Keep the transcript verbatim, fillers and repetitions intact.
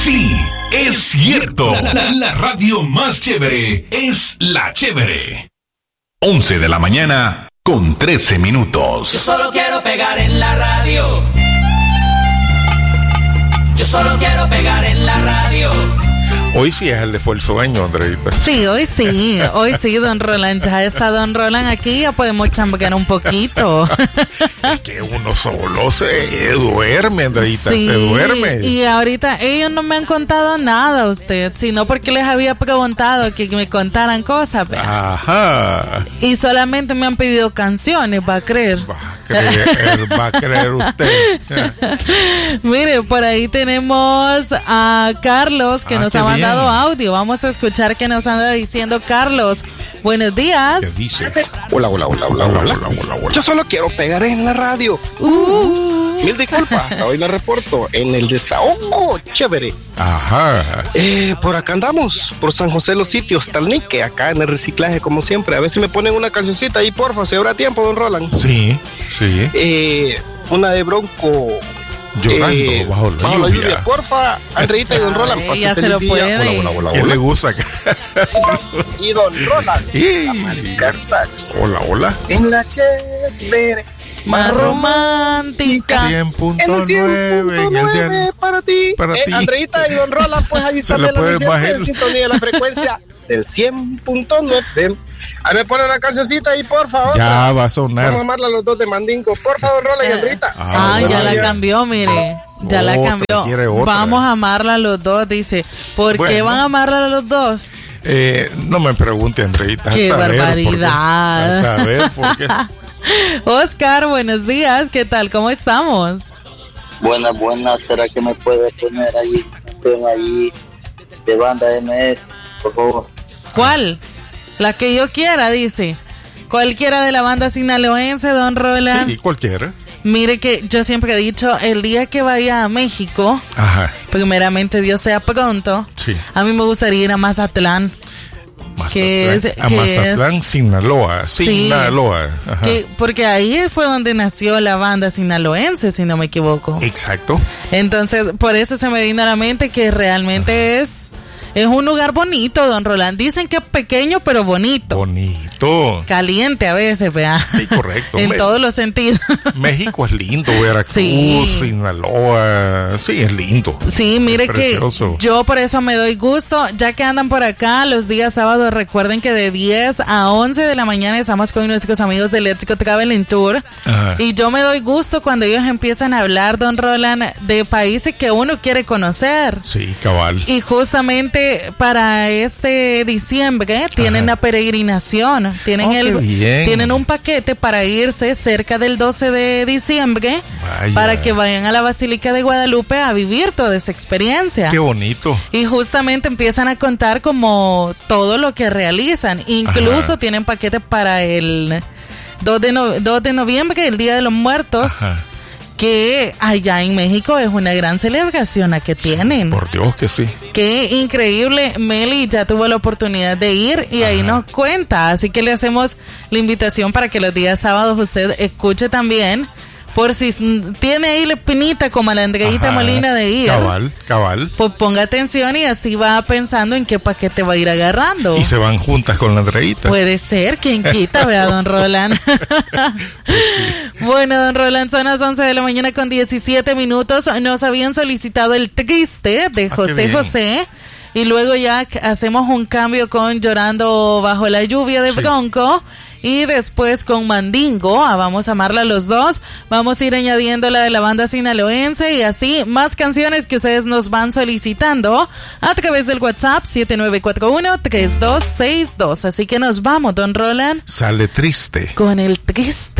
Sí, es cierto. La, la, la radio más chévere es La Chévere. once de la mañana con trece minutos. Yo solo quiero pegar en la radio. Yo solo quiero pegar en la radio. Hoy sí es el de fue el sueño, Andreita. Sí, hoy sí, hoy sí, don Roland. Ya está don Roland aquí, ya podemos chambear un poquito. Es que uno solo se duerme, Andreita, sí, se duerme. Y ahorita ellos no me han contado nada a usted, sino porque les había preguntado que me contaran cosas. ¿Ve? Ajá. Y solamente me han pedido canciones, va a creer. Va a creer, va a creer usted. Mire, por ahí tenemos a Carlos que ah, nos ha mandado dado audio. Vamos a escuchar qué nos anda diciendo Carlos. Buenos días. ¿Qué dice? Hola, hola, hola, hola, hola, hola, hola, hola. Yo solo quiero pegar en la radio. Uh. Mil disculpas, hoy la reporto en el desahogo chévere. Ajá. Eh, por acá andamos, por San José Los Sitios, Talnique, acá en el reciclaje como siempre. A ver si me ponen una cancioncita ahí, porfa, si habrá tiempo, don Roland. Sí, sí. Eh, una de Bronco. Llorando eh, bajo la bajo lluvia. la lluvia. Porfa, Andreita y don Roland, Ay, ya se lo puede. Hola, hola, hola, ¿Qué hola. le gusta? Y don Roland. Y... Hola, hola. En la chévere. Más romántica. cien punto En el cien nueve punto nueve para ti. Para eh, ti. Andreita y don Roland, pues ahí Se están lo de la puede misión bajar. en sintonía de la frecuencia del cien punto nueve. A ver, ponen una cancioncita ahí, por favor. Ya va a sonar. Vamos a amarla los dos de Mandingo. Por favor, don Roland y Andreita. Ah, Ah, ya la ya. cambió, mire. Ya la Otra, quiere cambió. otra. Vamos a amarla los dos, dice. ¿Por Bueno. qué van a amarla los dos? Eh, no me pregunte, Andreita. a ¡Qué saber barbaridad! por qué. A saber por qué. Oscar, buenos días. ¿Qué tal? ¿Cómo estamos? Buenas, buenas. ¿Será que me puede poner ahí un tema ahí de banda M S, por favor? ¿Cuál? La que yo quiera, dice. Cualquiera de la banda sinaloense, don Roland. Sí, cualquiera. Mire que yo siempre he dicho, el día que vaya a México, Ajá. primeramente Dios sea pronto, Sí. a mí me gustaría ir a Mazatlán. Mazatlán, Que es- a que Mazatlán, Sinaloa. Sí. Sinaloa. Ajá. Que, porque ahí fue donde nació la banda sinaloense, si no me equivoco. Exacto. Entonces, por eso se me vino a la mente que realmente es, es un lugar bonito, don Roland. Dicen que es pequeño, pero bonito. Bonito. Caliente a veces, vea. Sí, correcto. En Me- todos los sentidos. México es lindo, Veracruz, Sí. Sinaloa. Sí, es lindo. Sí, mire Es que precioso. yo por eso me doy gusto, ya que andan por acá los días sábados, recuerden que de diez a once de la mañana estamos con nuestros amigos del Léxico Traveling Tour. Ajá. Y yo me doy gusto cuando ellos empiezan a hablar, don Roland, de países que uno quiere conocer. Sí, cabal. Y justamente para este diciembre tienen Ajá. la peregrinación, tienen Oh, qué el bien. tienen un paquete para irse cerca del doce de diciembre Vaya. para que vayan a la Basílica de Guadalupe a vivir toda esa experiencia. Qué bonito. Y justamente empiezan a contar como todo lo que realizan. Incluso Ajá. tienen paquetes para el dos de, no- dos de noviembre, el Día de los Muertos, Ajá. que allá en México es una gran celebración a que tienen. Por Dios que sí. Qué increíble. Meli ya tuvo la oportunidad de ir y ahí Ajá. nos cuenta. Así que le hacemos la invitación para que los días sábados usted escuche también. Por si mm, tiene ahí la espinita como a la Andreita Ajá. Molina de ir. Cabal, cabal. Pues ponga atención y así va pensando en qué paquete va a ir agarrando. Y se van juntas con la Andreita. Puede ser, quien quita, vea, don Roland. Bueno, don Roland, son las once de la mañana con diecisiete minutos. Nos habían solicitado el triste de Ah, José qué bien. José. Y luego ya hacemos un cambio con Llorando bajo la lluvia de Sí. Bronco. Y después con Mandingo, ah, vamos a amarla los dos. Vamos a ir añadiendo la de la banda sinaloense y así más canciones que ustedes nos van solicitando a través del WhatsApp siete nueve cuatro uno, tres dos seis dos. Así que nos vamos, don Roland, Sale triste. con el triste.